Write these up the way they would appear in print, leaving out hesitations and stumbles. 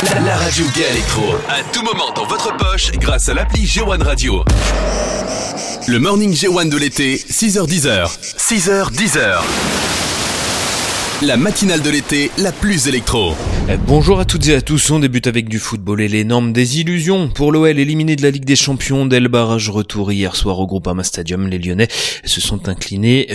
La radio Gay Electro. À tout moment dans votre poche grâce à l'appli G1 Radio. Le morning G1 de l'été, 6h-10h. 6h-10h. La matinale de l'été, la plus électro. Bonjour à toutes et à tous, on débute avec du football et l'énorme désillusion. Pour l'OL éliminé de la Ligue des Champions dès le barrage retour hier soir au Groupama Stadium, les Lyonnais se sont inclinés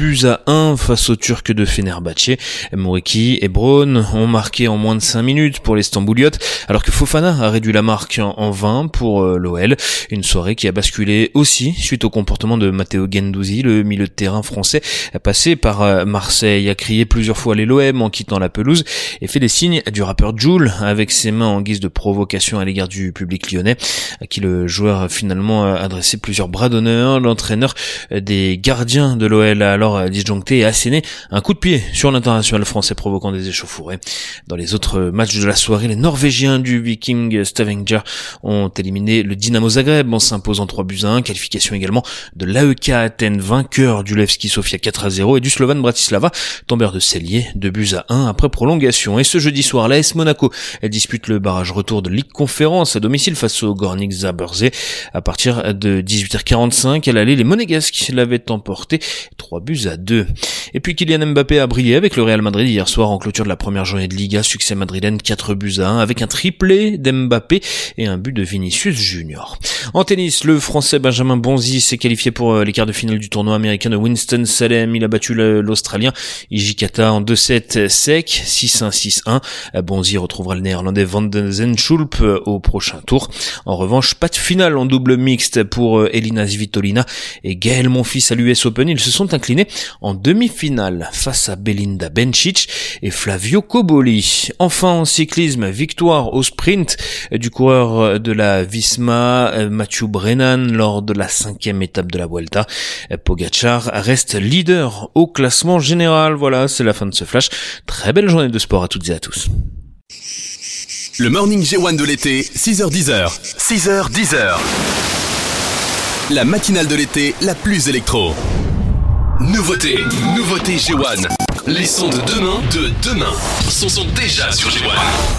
2-1 face aux Turcs de Fenerbahçe. Mouriki et Braun ont marqué en moins de 5 minutes pour les Stambouliotes, alors que Fofana a réduit la marque en 20 pour l'OL. Une soirée qui a basculé aussi suite au comportement de Matteo Guendouzi, le milieu de terrain français passé par Marseille, a crié plusieurs fois les l'OM en quittant la pelouse et fait des signes du rappeur Jul avec ses mains en guise de provocation à l'égard du public lyonnais, à qui le joueur a finalement adressé plusieurs bras d'honneur. L'entraîneur des gardiens de l'OL a alors disjoncté et asséné un coup de pied sur l'international français provoquant des échauffourées. Dans les autres matchs de la soirée, les Norvégiens du Viking Stavanger ont éliminé le Dynamo Zagreb en s'imposant 3-1, qualification également de l'AEK Athènes, vainqueur du Levski Sofia 4-0 et du Slovan Bratislava, tombeur de Cellier 2-1 après prolongation. Et ce jeudi soir, l'AS Monaco dispute le barrage retour de Ligue Conférence à domicile face au Gornik Zabrze. À partir de 18h45 à l'aller, les Monégasques l'avaient emporté 3-2. Et puis Kylian Mbappé a brillé avec le Real Madrid hier soir en clôture de la première journée de Liga, succès madrilène 4-1 avec un triplé d'Mbappé et un but de Vinicius Junior. En tennis, le Français Benjamin Bonzi s'est qualifié pour les quarts de finale du tournoi américain de Winston-Salem. Il a battu l'Australien Hijikata en 2-7 sec, 6-1, 6-1. Bonzi retrouvera le Néerlandais Van den Zandschulp au prochain tour. En revanche, pas de finale en double mixte pour Elina Svitolina et Gaël Monfils à l'US Open. Ils se sont inclinés en demi-finale face à Belinda Bencic et Flavio Cobolli. Enfin en cyclisme, victoire au sprint du coureur de la Visma, Mathieu Brennan, lors de la 5e étape de la Vuelta. Pogačar reste leader au classement général. Voilà, c'est la fin de ce flash. Très belle journée de sport à toutes et à tous. Le morning G1 de l'été, 6h-10h. 6h-10h. La matinale de l'été, la plus électro. Nouveauté G1. Les sons de demain sont déjà sur G1.